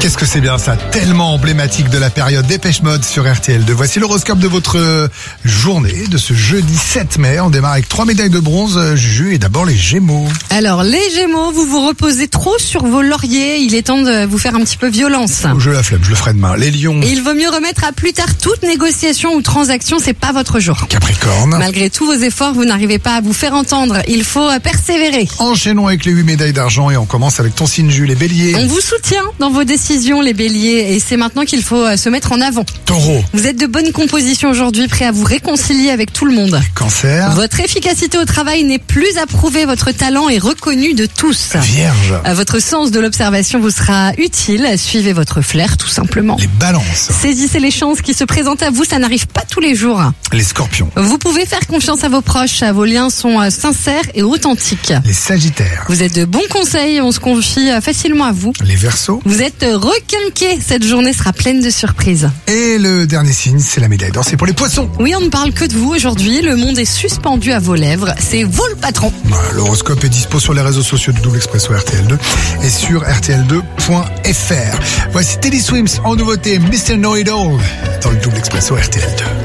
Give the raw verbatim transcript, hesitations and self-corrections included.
Qu'est-ce que c'est bien ça, tellement emblématique de la période Dépêche Mode sur R T L deux. Voici l'horoscope de votre journée de ce jeudi sept mai. On démarre avec trois médailles de bronze, Juju, et d'abord les Gémeaux. Alors les Gémeaux, vous vous reposez trop sur vos lauriers, il est temps de vous faire un petit peu violence. Oh, je la flemme, je le ferai demain. Les Lions. Et il vaut mieux remettre à plus tard toute négociation ou transaction, c'est pas votre jour. Capricorne. Malgré tous vos efforts, vous n'arrivez pas à vous faire entendre, il faut persévérer. Enchaînons avec les huit médailles d'argent et on commence avec ton signe Jules, les Béliers. On vous soutient dans vos décisions les Béliers et c'est maintenant qu'il faut se mettre en avant. Taureau. Vous êtes de bonne composition aujourd'hui, prêt à vous réconcilier avec tout le monde. Cancer. Votre efficacité au travail n'est plus approuvée, votre talent est reconnu de tous. Vierge. Votre sens de l'observation vous sera utile, suivez votre flair tout simplement. Les Balances. Saisissez les chances qui se présentent à vous, ça n'arrive pas tous les jours. Les Scorpions. Vous pouvez faire confiance à vos proches, vos liens sont sincères et authentiques. Les Sagittaires. Vous êtes de bons conseils, on se confie facilement à vous. Les Verseaux. Vous êtes requinqués, cette journée sera pleine de surprises. Et le dernier signe, c'est la médaille d'or, c'est pour les Poissons. Oui, on ne parle que de vous aujourd'hui, le monde est suspendu à vos lèvres, c'est vous le patron. Voilà, l'horoscope est dispo sur les réseaux sociaux de Double Expresso R T L deux et sur R T L deux point F R. Voici Teddy Swims en nouveauté, mister Know It All, dans le Double Expresso R T L deux.